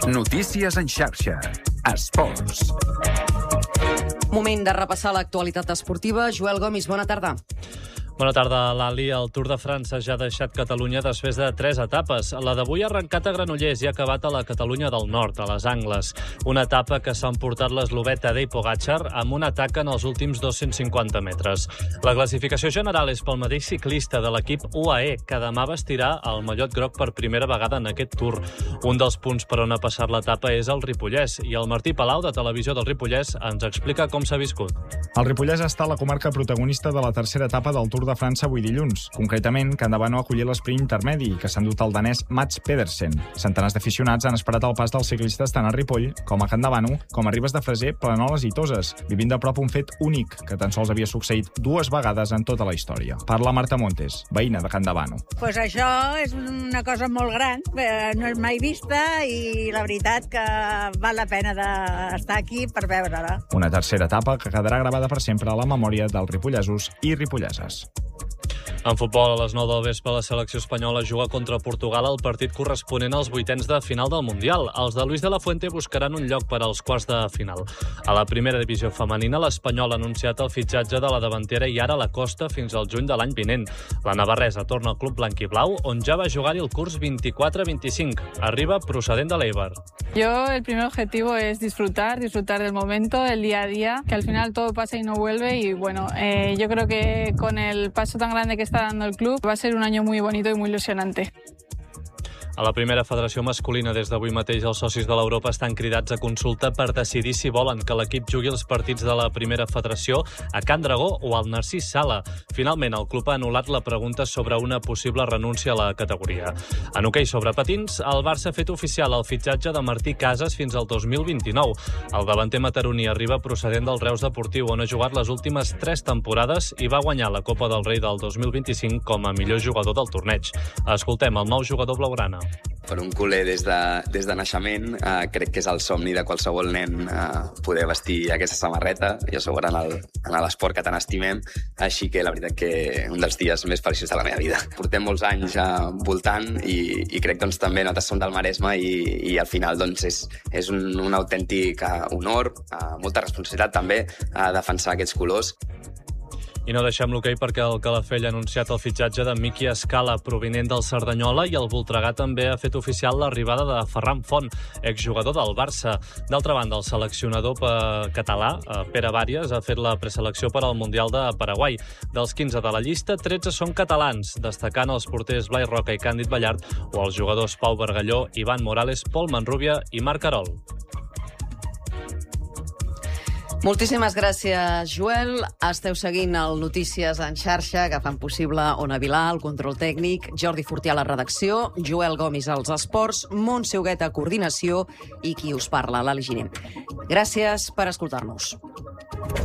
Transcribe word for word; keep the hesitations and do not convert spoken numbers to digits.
Notícies en xarxa. Esports. Moment de repassar l'actualitat esportiva. Joel Gomis, bona tarda. Bona tarda, Lali. El Tour de França ja ha deixat Catalunya després de tres etapes. La d'avui ha arrencat a Granollers i ha acabat a la Catalunya del Nord, a les Angles. Una etapa que s'ha emportat l'eslovè Tadej Pogačar amb un atac en els últims dos-cents cinquanta metres. La classificació general és pel mateix ciclista de l'equip U A E, que demà vestirà el mallot groc per primera vegada en aquest Tour. Un dels punts per on ha passat l'etapa és el Ripollès, i el Martí Palau, de Televisió del Ripollès, ens explica com s'ha viscut. El Ripollès està a la comarca protagonista de la tercera etapa del Tour de França avui dilluns. Concretament, Can Davano ha acollit l'esprint intermedi, que s'ha endut el danès Mats Pedersen. Centenars d'aficionats han esperat el pas dels ciclistes tant a Ripoll com a Can Davano, com a Ribes de Freser, Planoles i Toses, vivint de prop un fet únic, que tan sols havia succeït dues vegades en tota la història. Parla Marta Montes, veïna de Can Davano. Pues això és una cosa molt gran, no és mai vista, i la veritat que val la pena d'estar aquí per veure-la. Una tercera etapa que quedarà gravada per sempre a la memòria dels ripollesos i ripolleses. En futbol, a les nou del vespre, la selecció espanyola juga contra Portugal al partit corresponent als vuitens de final del Mundial. Els de Luis de la Fuente buscaran un lloc per als quarts de final. A la primera divisió femenina, l'Espanyol ha anunciat el fitxatge de la davantera Yara Lacosta fins al juny de l'any vinent. La navarresa torna al club blanquiblau, on ja va jugar-hi el curs vint-i-quatre vint-i-cinc. Arriba procedent de l'Eibar. Yo, el primer objetivo es disfrutar, disfrutar del momento, el día a día, que al final todo pasa y no vuelve, y bueno, eh, yo creo que con el paso tan grande que está dando el club va a ser un año muy bonito y muy ilusionante. A la primera federació masculina, des d'avui mateix, els socis de l'Europa estan cridats a consulta per decidir si volen que l'equip jugui els partits de la primera federació a Can Dragó o al Narcís Sala. Finalment, el club ha anul·lat la pregunta sobre una possible renúncia a la categoria. En hoquei sobre patins, el Barça ha fet oficial el fitxatge de Martí Casas fins al dos mil vint-i-nou. El davanter mataroní arriba procedent del Reus Deportiu, on ha jugat les últimes tres temporades i va guanyar la Copa del Rei del dos mil vint-i-cinc com a millor jugador del torneig. Escoltem el nou jugador blaugrana. Per un culer des de, des de naixement, eh, crec que és el somni de qualsevol nen eh, poder vestir aquesta samarreta, i a sobre en l'esport que tant estimem, així que la veritat que un dels dies més feliços de la meva vida. Portem molts anys eh, voltant i, i crec doncs, també nosaltres som del Maresme i, i al final doncs, és, és un, un autèntic eh, honor, eh, molta responsabilitat també eh, defensar aquests colors. I no deixem l'hoquei perquè el Calafell ha anunciat el fitxatge de Miqui Escala, provinent del Cerdanyola, i el Voltregà també ha fet oficial l'arribada de Ferran Font, exjugador del Barça. D'altra banda, el seleccionador català, Pere Bàries, ha fet la preselecció per al Mundial de Paraguai. Dels quinze de la llista, tretze són catalans, destacant els porters Blai Roca i Càndid Ballart o els jugadors Pau Bargalló, Ivan Morales, Pol Manrubia i Marc Carol. Moltíssimes gràcies, Joel. Esteu seguint el Notícies en xarxa, que fan possible Ona Vilà, el control tècnic, Jordi Fortià a la redacció, Joel Gomis als esports, Montse Huguet a coordinació i qui us parla, Lali Giner. Gràcies per escoltar-nos.